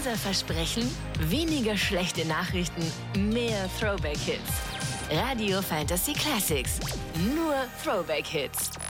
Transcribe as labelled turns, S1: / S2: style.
S1: Unser Versprechen: weniger schlechte Nachrichten, mehr Throwback-Hits. Radio Fantasy Classics. Nur Throwback-Hits.